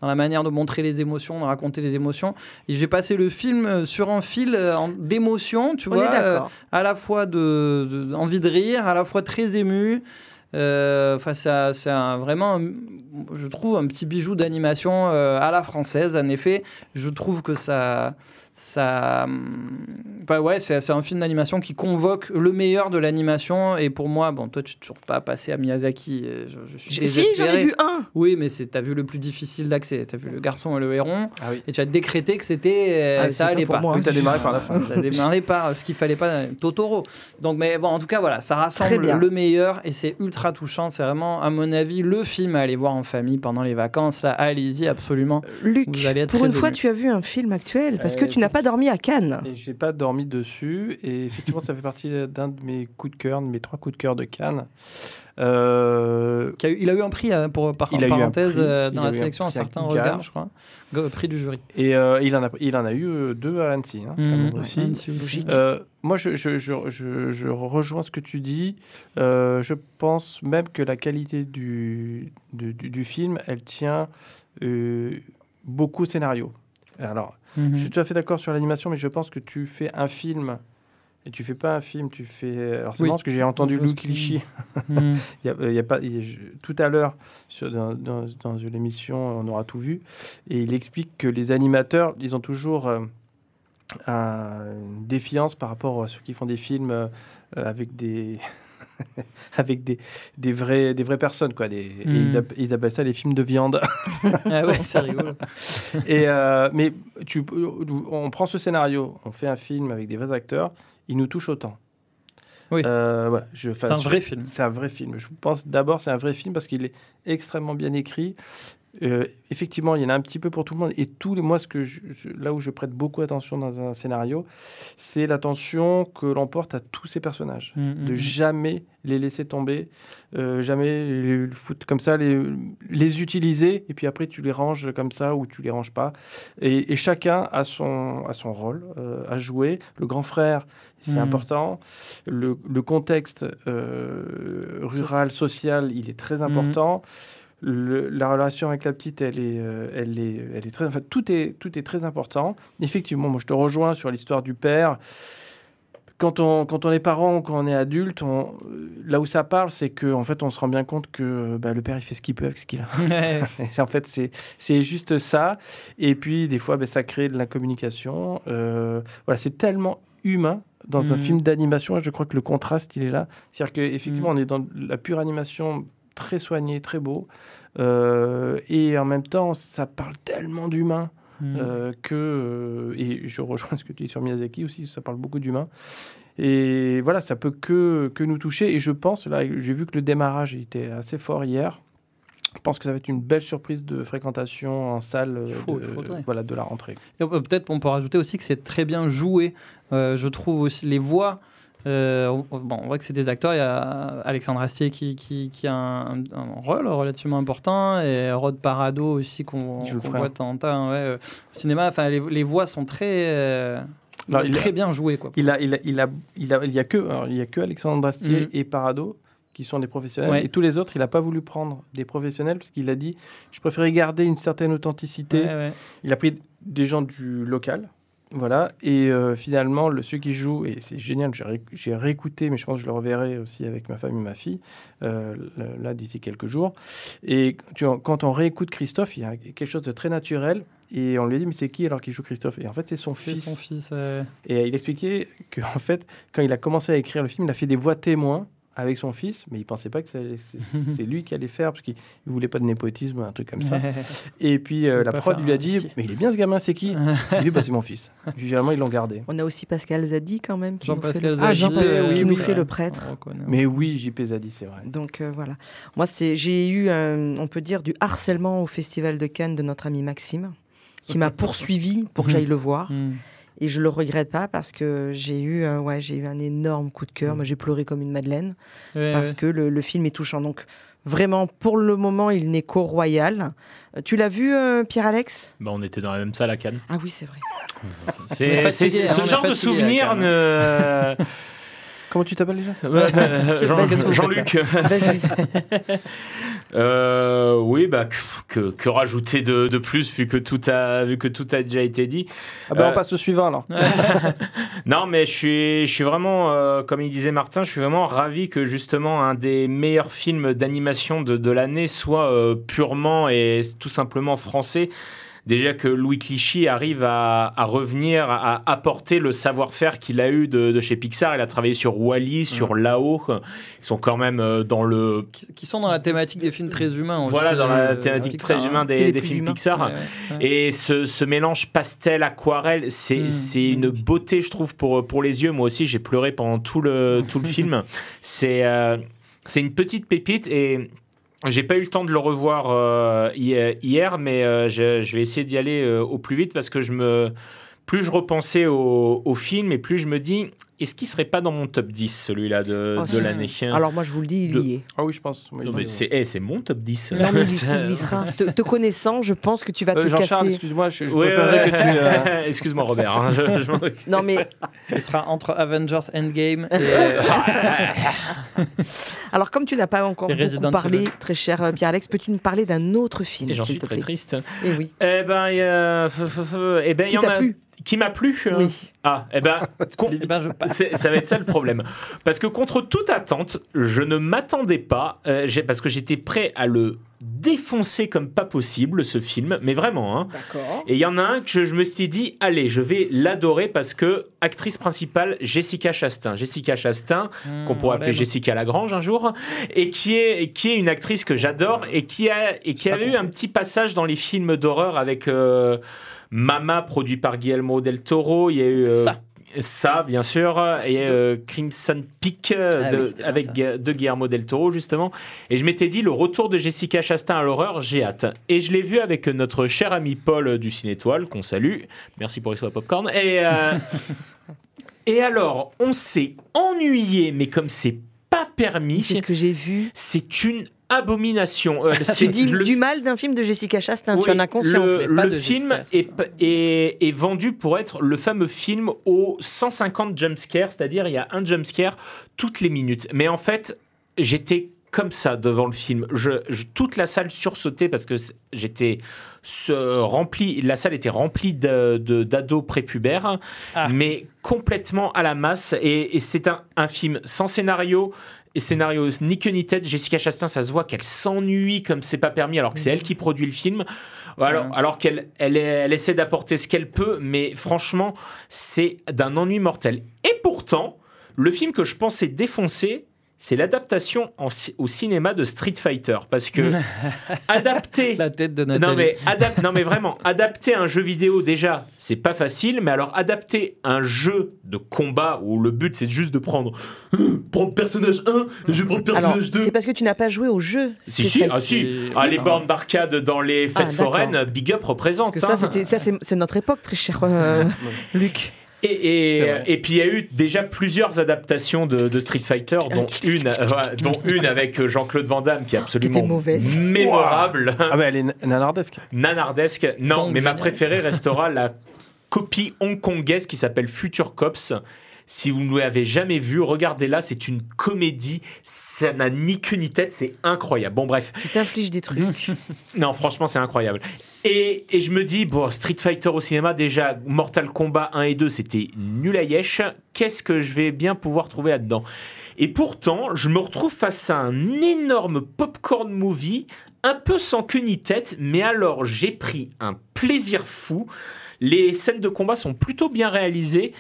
dans la manière de montrer les émotions, de raconter les émotions. Et j'ai passé le film sur un fil d'émotions, tu vois, à la fois envie de rire, à la fois très ému. C'est vraiment, je trouve, un petit bijou d'animation à la française. En effet, je trouve que c'est un film d'animation qui convoque le meilleur de l'animation. Et pour moi, bon, toi, tu n'es toujours pas passé à Miyazaki. Je suis désespéré. Si, j'en ai vu un. Oui, mais tu as vu le plus difficile d'accès. Tu as vu Le Garçon et le Héron. Ah oui. Et tu as décrété que ça allait pas. Oui, tu as démarré par la fin. Tu as démarré par ce qu'il fallait pas, Totoro. Donc, mais bon, en tout cas, voilà, ça rassemble le meilleur et c'est ultra touchant. C'est vraiment, à mon avis, le film à aller voir en famille pendant les vacances. Là, allez-y, absolument. Luc, vous allez être pour une fois, ému. tu as vu un film actuel parce que tu n'as pas dormi à Cannes. Et j'ai pas dormi dessus. Et effectivement, ça fait partie d'un de mes coups de cœur, de mes 3 coups de cœur de Cannes. Il a eu un prix, par parenthèse, dans la sélection, un certain regard, je crois. Prix du jury. Et il en a eu 2 à Annecy, quand même aussi. Logique. Moi, je rejoins ce que tu dis. Je pense même que la qualité du film, elle tient beaucoup au scénario. Alors, je suis tout à fait d'accord sur l'animation, mais je pense que tu fais un film et tu fais pas un film, tu fais. Alors c'est marrant parce que j'ai entendu Lou Clichy tout à l'heure dans l'émission On aura tout vu, et il explique que les animateurs, ils ont toujours une défiance par rapport à ceux qui font des films avec des avec des vraies personnes, quoi. Et ils appellent ça les films de viande. Ah ouais, c'est rigolo. Mais on prend ce scénario, on fait un film avec des vrais acteurs, il nous touche autant. Oui. Voilà, c'est un vrai film. C'est un vrai film. Je pense d'abord c'est un vrai film parce qu'il est extrêmement bien écrit. Effectivement, il y en a un petit peu pour tout le monde. Et moi, là où je prête beaucoup attention dans un scénario, c'est l'attention que l'on porte à tous ces personnages. De jamais les laisser tomber, jamais les foutre comme ça, les utiliser, et puis après tu les ranges comme ça ou tu les ranges pas. Et chacun a son rôle à jouer. Le grand frère, c'est important. Le contexte rural, social, il est très important. La relation avec la petite, elle est très. Enfin, tout est très important. Effectivement, moi, je te rejoins sur l'histoire du père. Quand on est parent, quand on est adulte, là où ça parle, c'est qu'en fait, on se rend bien compte que le père, il fait ce qu'il peut avec ce qu'il a. En fait, c'est juste ça. Et puis, des fois, ça crée de l'incommunication. Voilà, c'est tellement humain dans un film d'animation. Et je crois que le contraste, il est là. C'est-à-dire qu'effectivement, on est dans la pure animation, très soigné, très beau. Et en même temps, ça parle tellement d'humain et je rejoins ce que tu dis sur Miyazaki aussi, ça parle beaucoup d'humain. Et voilà, ça peut que nous toucher. Et je pense, là, j'ai vu que le démarrage était assez fort hier. Je pense que ça va être une belle surprise de fréquentation en salle de la rentrée. Et peut-être on peut rajouter aussi que c'est très bien joué. Je trouve aussi les voix. On voit que c'est des acteurs. Il y a Alexandre Astier qui a un rôle relativement important, et Rod Parado aussi qu'on voit de temps en temps au cinéma. Enfin, les voix sont très bien jouées, quoi. Il y a que Alexandre Astier et Parado qui sont des professionnels, et tous les autres, il n'a pas voulu prendre des professionnels parce qu'il a dit je préférais garder une certaine authenticité. Il a pris des gens du local. Voilà, et finalement, ceux qui jouent, et c'est génial, j'ai réécouté, mais je pense que je le reverrai aussi avec ma femme et ma fille, là, d'ici quelques jours. Et quand on réécoute Christophe, il y a quelque chose de très naturel, et on lui a dit, mais c'est qui alors qui joue Christophe ? Et en fait, c'est son fils. Et il expliquait qu'en fait, quand il a commencé à écrire le film, il a fait des voix témoins avec son fils, mais il pensait pas que c'est lui qui allait faire, parce qu'il voulait pas de népotisme ou un truc comme ça. Et puis la prod lui a dit mais il est bien ce gamin, c'est qui ? Il dit c'est mon fils. Puis généralement ils l'ont gardé. On a aussi Pascal Zadi quand même qui Jean-Pascal Zadi, qui nous fait le prêtre. Mais oui, JP Zadi, c'est vrai. Donc voilà. Moi j'ai eu on peut dire du harcèlement au Festival de Cannes de notre ami Maxime, qui m'a poursuivi pour que j'aille le voir. Et je le regrette pas parce que j'ai eu un énorme coup de cœur. Moi, j'ai pleuré comme une madeleine parce que le film est touchant. Donc, vraiment, pour le moment, il n'est qu'au Royal. Tu l'as vu, Pierre-Alex ? On était dans la même salle à Cannes. Ah oui, c'est vrai. C'est ce genre de souvenir Comment tu t'appelles déjà? Jean-Luc. Oui, bah que rajouter de plus vu que tout a déjà été dit. On passe au suivant alors. Non, mais je suis vraiment, comme il disait Martin, je suis vraiment ravi que justement un des meilleurs films d'animation de l'année soit purement et tout simplement français. Déjà que Louis Clichy arrive à revenir, à apporter le savoir-faire qu'il a eu de chez Pixar. Il a travaillé sur Wall-E, sur Lao, qui sont quand même dans le... Qui sont dans la thématique des films très humains aussi. Voilà, dans la thématique très humaine des films humains. Pixar. Ouais. Et ce mélange pastel-aquarelle, c'est une beauté, je trouve, pour les yeux. Moi aussi, j'ai pleuré pendant tout le film. C'est une petite pépite et... J'ai pas eu le temps de le revoir hier, mais je vais essayer d'y aller au plus vite parce que plus je repensais au film et plus je me dis, est-ce qu'il serait pas dans mon top 10 celui-là de l'année? Alors moi je vous le dis, il y est. Ah oui, je pense. Oui, Non, mais c'est mon top 10. Non, mais il y sera. Te connaissant, je pense que tu vas te Jean-Charles, casser. excuse-moi, je préférerais que tu... Excuse-moi Robert. Hein, je m'en occupe. Non mais Il sera entre Avengers Endgame et... alors comme tu n'as pas encore Et beaucoup Resident parlé, Evil. très cher Pierre-Alex, peux-tu nous parler d'un autre film Et j'en s'il suis te très plaît? triste. Eh oui. Eh ben, Qui t'a plu? Qui m'a plu? Oui. Ah, eh ben, je passe. ça va être ça le problème. Parce que contre toute attente, je ne m'attendais pas, parce que j'étais prêt à le défoncer comme pas possible, ce film, mais vraiment. Hein. D'accord. Et il y en a un que je me suis dit, allez, je vais l'adorer parce que actrice principale, Jessica Chastain. Jessica Chastain, qu'on pourrait appeler Jessica Lagrange un jour, et qui est une actrice que j'adore et qui avait eu un petit passage dans les films d'horreur avec... Mama, produit par Guillermo del Toro. Il y a eu ça bien sûr. Il y a Crimson Peak de Guillermo del Toro, justement. Et je m'étais dit, le retour de Jessica Chastain à l'horreur, j'ai hâte. Et je l'ai vu avec notre cher ami Paul du Ciné-Étoile, qu'on salue. Merci pour les soins popcorn. Et alors, on s'est ennuyé, mais comme c'est pas permis. C'est ce que j'ai vu. C'est une abomination. Tu dis du mal d'un film de Jessica Chastain, oui, tu en as conscience. Le film est vendu pour être le fameux film aux 150 jumpscares, c'est-à-dire il y a un jumpscare toutes les minutes. Mais en fait, j'étais comme ça devant le film. Toute la salle sursautait parce que j'étais la salle était remplie d'ados prépubères, mais complètement à la masse. Et c'est un film sans scénario. Et scénario ni queue ni tête. Jessica Chastain, ça se voit qu'elle s'ennuie comme c'est pas permis, alors que c'est elle qui produit le film. Alors qu'elle essaie d'apporter ce qu'elle peut, mais franchement, c'est d'un ennui mortel. Et pourtant, le film que je pensais défoncer, c'est l'adaptation au cinéma de Street Fighter. Parce que adapter... La tête de Nathalie. Non mais vraiment, adapter un jeu vidéo, déjà, c'est pas facile. Mais alors, adapter un jeu de combat où le but, c'est juste de prendre personnage 1 et je vais prendre personnage 2. C'est parce que tu n'as pas joué au jeu. Si. Les bornes d'arcade dans les fêtes foraines, Big Up représente. Parce que ça, c'est notre époque, très cher Luc. Et puis il y a eu déjà plusieurs adaptations de Street Fighter, dont une avec Jean-Claude Van Damme qui est absolument mémorable. Ah bah elle est nanardesque. Non, mais ma préférée restera la copie hongkongaise qui s'appelle Future Cops. Si vous ne l'avez jamais vu, regardez-la, c'est une comédie, ça n'a ni queue ni tête, c'est incroyable. Bon bref. Tu t'infliges des trucs. Non, franchement, c'est incroyable. Et je me dis, Street Fighter au cinéma, déjà, Mortal Kombat 1 et 2, c'était nul à yesh. Qu'est-ce que je vais bien pouvoir trouver là-dedans? Et pourtant, je me retrouve face à un énorme popcorn movie, un peu sans queue ni tête, mais alors j'ai pris un plaisir fou. Les scènes de combat sont plutôt bien réalisées,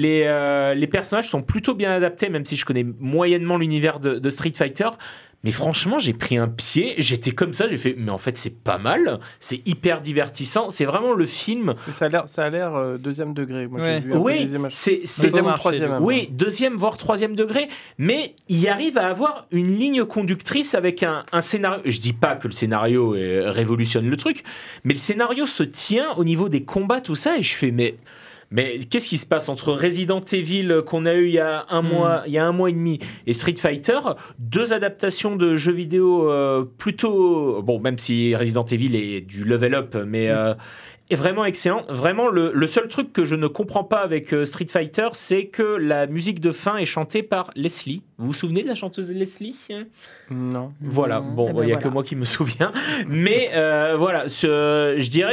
les personnages sont plutôt bien adaptés, même si je connais moyennement l'univers de Street Fighter. Mais franchement, j'ai pris un pied, j'étais comme ça, j'ai fait, mais en fait, c'est pas mal, c'est hyper divertissant, c'est vraiment le film... Ça a l'air deuxième degré. Moi, j'ai vu c'est deuxième ou troisième. Oui, deuxième, voire troisième degré, mais il arrive à avoir une ligne conductrice avec un scénario. Je dis pas que le scénario révolutionne le truc, mais le scénario se tient au niveau des combats, tout ça, et je fais, Mais qu'est-ce qui se passe entre Resident Evil qu'on a eu il y a un mois et demi et Street Fighter, 2 adaptations de jeux vidéo plutôt bon, même si Resident Evil est du level up, mais est vraiment excellent. Vraiment, le seul truc que je ne comprends pas avec Street Fighter, c'est que la musique de fin est chantée par Leslie. Vous vous souvenez de la chanteuse Leslie ? Non. Voilà. Bon, il n'y a que moi qui me souviens. Mais voilà, je dirais